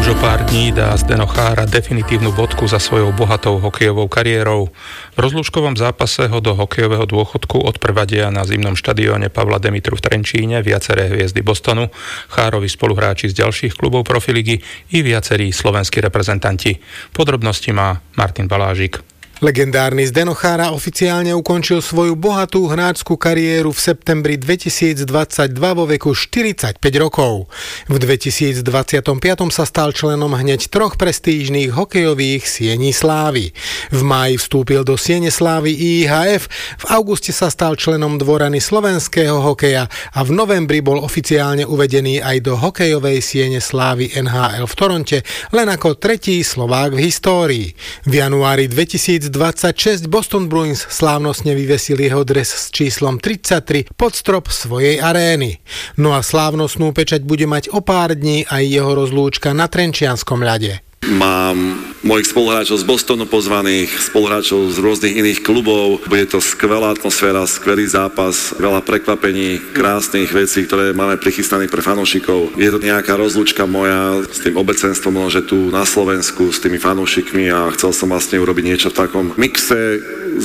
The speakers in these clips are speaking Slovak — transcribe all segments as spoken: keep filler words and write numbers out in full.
Už o pár dní dá Zdeno Chára definitívnu bodku za svojou bohatou hokejovou kariérou. V rozlúčkovom zápase ho do hokejového dôchodku odprevadia na zimnom štadióne Pavla Demitru v Trenčíne viaceré hviezdy Bostonu, Chárovi spoluhráči z ďalších klubov profiligy i viacerí slovenskí reprezentanti. Podrobnosti má Martin Balážik. Legendárny Zdeno Chára oficiálne ukončil svoju bohatú hráčskú kariéru v septembri dvetisícdvadsaťdva vo veku štyridsaťpäť rokov. V dvetisícdvadsaťpäť sa stal členom hneď troch prestížnych hokejových Siení slávy. V máji vstúpil do Siene slávy í há ef, v auguste sa stal členom dvorany slovenského hokeja a v novembri bol oficiálne uvedený aj do hokejovej Siene slávy en há el v Toronte, len ako tretí Slovák v histórii. V januári dvetisícdvadsaťšesť Boston Bruins slávnostne vyvesil jeho dres s číslom tridsaťtri pod strop svojej arény. No a slávnostnú pečať bude mať o pár dní aj jeho rozlúčka na trenčianskom ľade. Mám mojich spoluhráčov z Bostonu pozvaných, spoluhráčov z rôznych iných klubov. Bude to skvelá atmosféra, skvelý zápas, veľa prekvapení, krásnych vecí, ktoré máme prichystaných pre fanúšikov. Je to nejaká rozlúčka moja s tým obecenstvom, že tu na Slovensku s tými fanúšikmi a chcel som vlastne urobiť niečo v takom mixe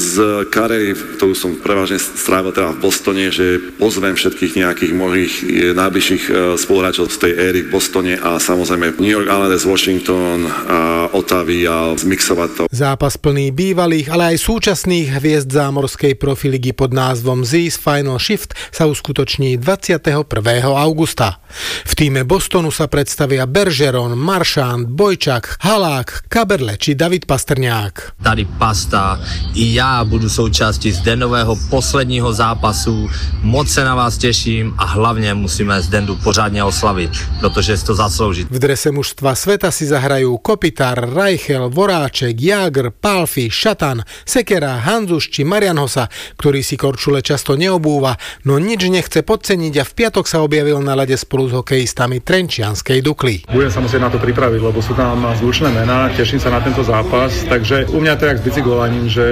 z kariéry, ktorú som prevažne strávil teda v Bostone, že pozvem všetkých nejakých mojich najbližších spoluhráčov z tej éry v Bostone a samozrejme New York Islanders, Washington a Ottawy a zmixovať to. Zápas plný bývalých, ale aj súčasných hviezd zámorskej profiligy pod názvom Z's Final Shift sa uskutoční dvadsiateho prvého augusta. V tíme Bostonu sa predstavia Bergeron, Marchand, Bojčak, Halák, Kaberle či David Pastrňák. Tady Pasta i já budu součástí Zdenového posledního zápasu. Moc se na vás těším a hlavně musíme Zdendu pořádně oslavit, protože si to zaslouží. V drese mužstva sveta si zahrajú Kopitar, Reichel, Voráček, Jágr, Palfi, Šatan, Sekera, Hanzuš či Marian Hossa, ktorý si korčule často neobúva, no nič nechce podceniť a v piatok sa objavil na ľade spolu s hokejistami trenčianskej Dukly. Budem sa musieť na to pripraviť, lebo sú tam zvučné mená, teším sa na tento zápas, takže u mňa to je jak s bicyklovaním, že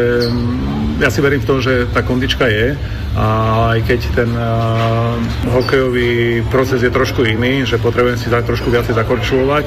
ja si verím v tom, že tá kondička je, a aj keď ten uh, hokejový proces je trošku iný, že potrebujem si tak trošku viacej zakorčulovať,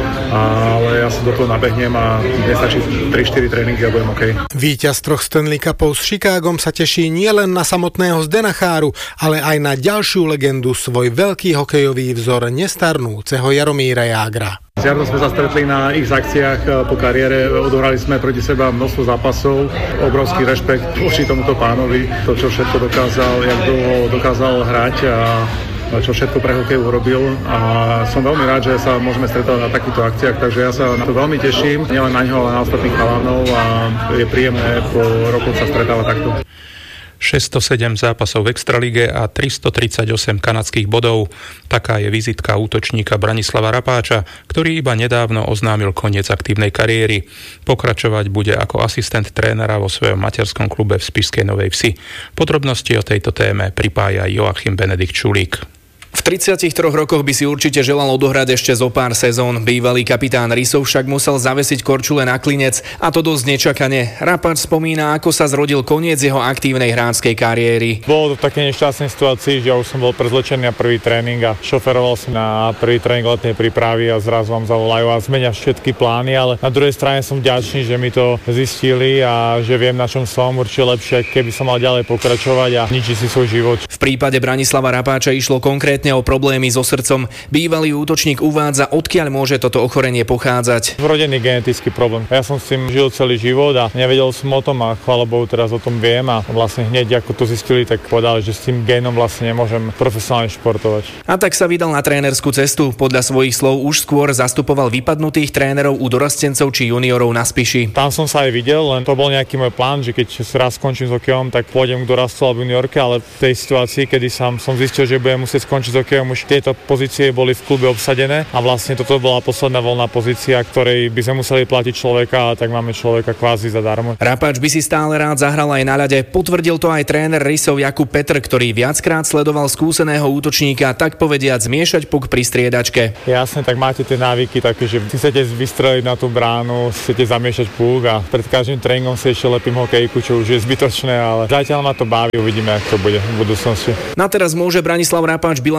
ale ja sa do toho nabehnem a nestačí tri štyri tréningy a budem OK. Víťaz troch Stanley Cupov s Chicagom sa teší nielen na samotného Zdena Cháru, ale aj na ďalšiu legendu, svoj veľký hokejový vzor nestarnúceho Jaromíra Jágra. S Jarom sme sa stretli na ich akciách po kariére, odohrali sme proti seba množstvo zápasov, obrovský rešpekt voči tomuto pánovi, to čo všetko dokázal, jak dlho dokázal hrať a čo všetko pre hokej urobil a som veľmi rád, že sa môžeme stretávať na takýchto akciách, takže ja sa na to veľmi teším, nielen na ňo, ale na ostatných chalanov a je príjemné po rokoch sa stretávať takto. šesťstosedem zápasov v Extralíge a tristotridsaťosem kanadských bodov. Taká je vizitka útočníka Branislava Rapáča, ktorý iba nedávno oznámil koniec aktívnej kariéry. Pokračovať bude ako asistent trénera vo svojom materskom klube v Spišskej Novej Vsi. Podrobnosti o tejto téme pripája Joachim Benedikt Čulík. V tridsiatich troch rokoch by si určite želal odohrať ešte zo pár sezón. Bývalý kapitán Rysov však musel zavesiť korčule na klinec a to dosť nečakane. Rapáč spomína, ako sa zrodil koniec jeho aktívnej hráčskej kariéry. Bolo to v takej nešťastnej situácii, že ja už som bol prezlečený na prvý tréning a šoferoval som na prvý tréning letnej prípravy a zrazu vám zavolajú a zmenia všetky plány, ale na druhej strane som vďačný, že mi to zistili a že viem, na čom som, určite lepšie, keby som mal ďalej pokračovať a ničiť si svoj život. V prípade Branislava Rapáča išlo konkrétne o problémy so srdcom. Bývalý útočník uvádza, odkiaľ môže toto ochorenie pochádzať. Vrodený genetický problém. Ja som s tým žil celý život a nevedel som o tom a chvála Bohu teraz o tom viem a vlastne hneď ako to zistili, tak povedali, že s tým génom vlastne nemôžem profesionálne športovať. A tak sa vydal na trénerskú cestu. Podľa svojich slov už skôr zastupoval vypadnutých trénerov u dorastencov či juniorov na Spiši. Tam som sa aj videl, len to bol nejaký môj plán, že keď raz skončím s hokejom, tak pôjdem k dorastu alebo juniorke, ale v tej situácii, kedy som, som zistil, že budem musieť skončiť s hokejom, už tieto pozície boli v klube obsadené a vlastne toto bola posledná voľná pozícia, ktorej by sme museli platiť človeka, a tak máme človeka kvázi zadarmo. Rapáč by si stále rád zahral aj na ľade. Potvrdil to aj tréner Rysov Jakub Petr, ktorý viackrát sledoval skúseného útočníka, tak povediac zmiešať puk pri striedačke. Jasne, tak máte tie návyky také, že si chcete vystreliť na tú bránu, chcete zamiešať puk a pred každým tréningom si ešte lepím hokejku, čo už je zbytočné, ale zatiaľ ma to baví, uvidíme, ako to bude v budúcnosti. Na teraz môže Branislav Rapáč bilanc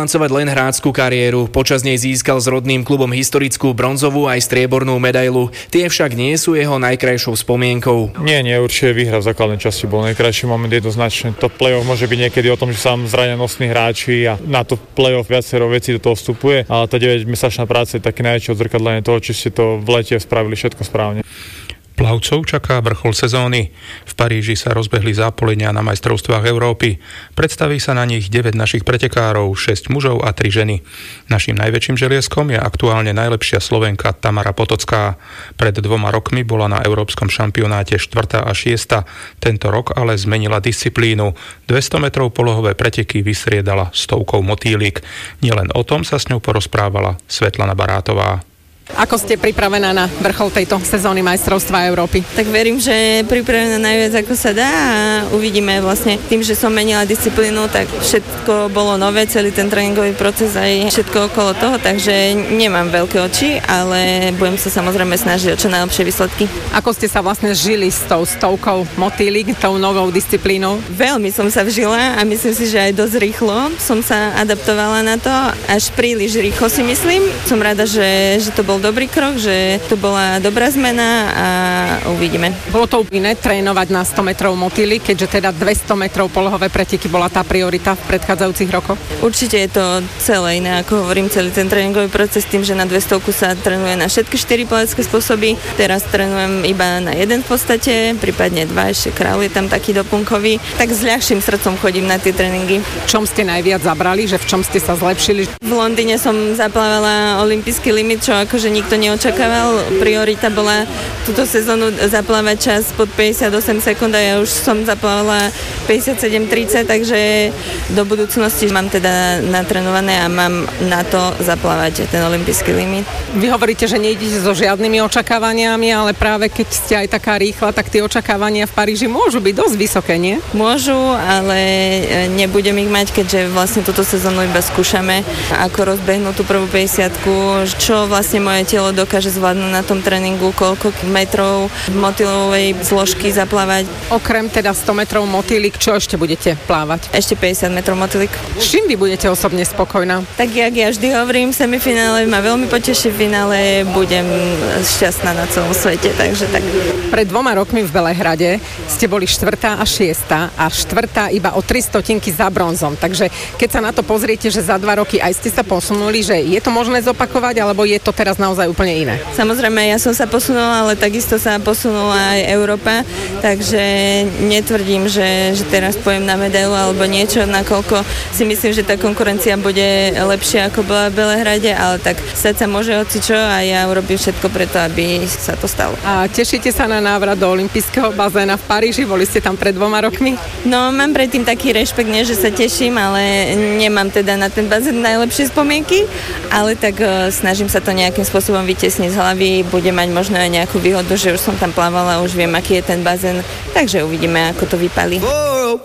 bilancovať len hráčskú kariéru. Počas nej získal s rodným klubom historickú bronzovú aj striebornú medailu. Tie však nie sú jeho najkrajšou spomienkou. Nie, nie, určite výhra v základnej časti bol najkrajší moment jednoznačne. To play-off môže byť niekedy o tom, že sa vám zrania nosní hráči a na to play-off viacero vecí do toho vstupuje, ale tá deväťmesačná práca je taký najväčšie odzrkadlenie toho, či ste to v lete spravili všetko správne. Plavcov čaká vrchol sezóny. V Paríži sa rozbehli zápolenia na majstrovstvách Európy. Predstaví sa na nich deväť našich pretekárov, šesť mužov a tri ženy. Naším najväčším želieskom je aktuálne najlepšia Slovenka Tamara Potocká. Pred dvoma rokmi bola na európskom šampionáte štvrtá a šiesta. Tento rok ale zmenila disciplínu. dvesto metrov polohové preteky vysriedala stovkou motýlik. Nielen o tom sa s ňou porozprávala Svetlana Barátová. Ako ste pripravená na vrchol tejto sezóny majstrovstva Európy? Tak verím, že pripravená najviac ako sa dá a uvidíme vlastne. Tým, že som menila disciplínu, tak všetko bolo nové, celý ten tréningový proces aj všetko okolo toho, takže nemám veľké oči, ale budem sa samozrejme snažiť o čo najlepšie výsledky. Ako ste sa vlastne žili s tou stovkou motýlik, tou novou disciplínou? Veľmi som sa vžila a myslím si, že aj dosť rýchlo som sa adaptovala na to, až príliš rýchlo si myslím. Som rada, že, že to bol dobrý krok, že to bola dobrá zmena a uvidíme. Bolo to iné trénovať na sto metrov motýly, keďže teda dvesto metrov polohové preteky bola tá priorita v predchádzajúcich rokoch? Určite je to celé iné, ako hovorím, celý ten tréningový proces tým, že na dvestovku sa trénuje na všetky štyri plavecké spôsoby. Teraz trénujem iba na jeden v podstate, prípadne dva, ešte král je tam taký doplnkový. Tak s ľahším srdcom chodím na tie tréningy. V čom ste najviac zabrali, že v čom ste sa zlepšili? V Londýne som zaplávala olympijský limit, čo akože nikto neočakával. Priorita bola túto sezónu zaplávať čas pod päťdesiatosem sekúnd a ja už som zaplávala päťdesiatsedem tridsať, takže do budúcnosti mám teda natrenované a mám na to zaplávať ten olympijský limit. Vy hovoríte, že nejdete so žiadnymi očakávaniami, ale práve keď ste aj taká rýchla, tak tie očakávania v Paríži môžu byť dosť vysoké, nie? Môžu, ale nebudem ich mať, keďže vlastne túto sezónu iba skúšame, ako rozbehnú tú prvú päťdesiatku, čo vlastne moje telo dokáže zvládnuť na tom tréningu, koľko metrov motýlovej zložky zaplávať. Okrem teda sto metrov motýlik, čo ešte budete plávať? Ešte päťdesiat metrov motýlik. S čím vy budete osobne spokojná? Tak jak ja vždy hovorím, v semifinále ma veľmi poteší, v finále budem šťastná na celom svete, takže tak. Pred dvoma rokmi v Belehrade ste boli štvrtá a šiesta a štvrtá iba o tri stotinky za bronzom, takže keď sa na to pozriete, že za dva roky aj ste sa posunuli, že je to možné zopakovať, alebo je to teraz naozaj úplne iné? Samozrejme, ja som sa posunula, ale takisto sa posunula aj Európa, takže netvrdím, že, že teraz pojem na medailu alebo niečo, nakoľko si myslím, že tá konkurencia bude lepšia ako bola v Belehrade, ale tak stať sa môže hocičo a ja urobím všetko preto, aby sa to stalo. A tešíte sa na návrat do olympijského bazéna v Paríži? Boli ste tam pred dvoma rokmi? No, mám predtým taký rešpekt, nie, že sa teším, ale nemám teda na ten bazén najlepšie spomienky, ale tak uh, snažím sa to nejakým spôsobom vytiesniť z hlavy, bude mať možno aj nejakú výhodu, že už som tam plávala, už viem, aký je ten bazén, takže uvidíme, ako to vypalí.